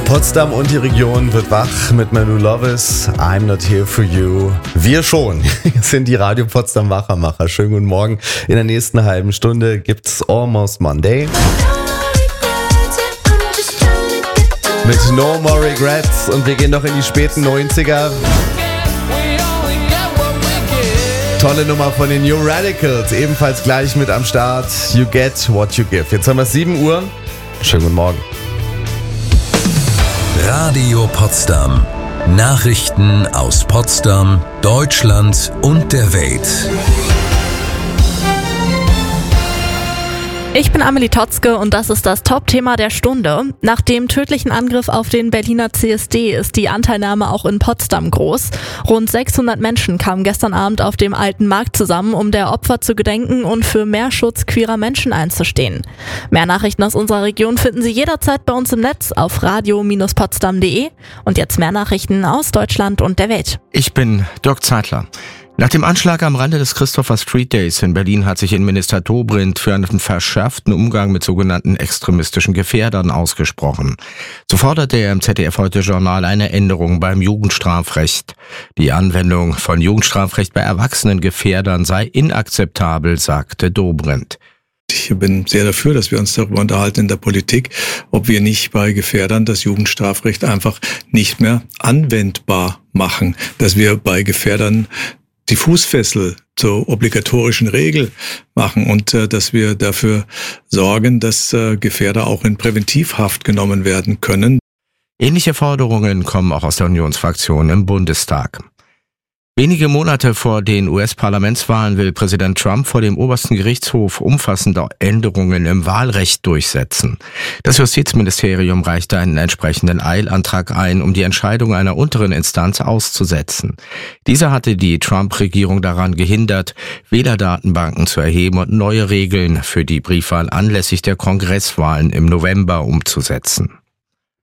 Potsdam und die Region wird wach mit Manu Lovis, I'm Not Here For You. Wir schon sind die Radio Potsdam Wachermacher. Schönen guten Morgen. In der nächsten halben Stunde gibt's Almost Monday. Mit No More Regrets und wir gehen noch in die späten 90er. Tolle Nummer von den New Radicals, ebenfalls gleich mit am Start. You Get What You Give. Jetzt haben wir 7 Uhr. Schönen guten Morgen. Radio Potsdam. Nachrichten aus Potsdam, Deutschland und der Welt. Ich bin Amelie Totzke und das ist das Top-Thema der Stunde. Nach dem tödlichen Angriff auf den Berliner CSD ist die Anteilnahme auch in Potsdam groß. Rund 600 Menschen kamen gestern Abend auf dem Alten Markt zusammen, um der Opfer zu gedenken und für mehr Schutz queerer Menschen einzustehen. Mehr Nachrichten aus unserer Region finden Sie jederzeit bei uns im Netz auf radio-potsdam.de. Und jetzt mehr Nachrichten aus Deutschland und der Welt. Ich bin Dirk Zeitler. Nach dem Anschlag am Rande des Christopher Street Days in Berlin hat sich Innenminister Dobrindt für einen verschärften Umgang mit sogenannten extremistischen Gefährdern ausgesprochen. So forderte er im ZDF-Heute-Journal eine Änderung beim Jugendstrafrecht. Die Anwendung von Jugendstrafrecht bei erwachsenen Gefährdern sei inakzeptabel, sagte Dobrindt. Ich bin sehr dafür, dass wir uns darüber unterhalten in der Politik, ob wir nicht bei Gefährdern das Jugendstrafrecht einfach nicht mehr anwendbar machen, dass wir bei Gefährdern die Fußfessel zur obligatorischen Regel machen und dass wir dafür sorgen, dass Gefährder auch in Präventivhaft genommen werden können. Ähnliche Forderungen kommen auch aus der Unionsfraktion im Bundestag. Wenige Monate vor den US-Parlamentswahlen will Präsident Trump vor dem obersten Gerichtshof umfassende Änderungen im Wahlrecht durchsetzen. Das Justizministerium reichte einen entsprechenden Eilantrag ein, um die Entscheidung einer unteren Instanz auszusetzen. Diese hatte die Trump-Regierung daran gehindert, Wählerdatenbanken zu erheben und neue Regeln für die Briefwahl anlässlich der Kongresswahlen im November umzusetzen.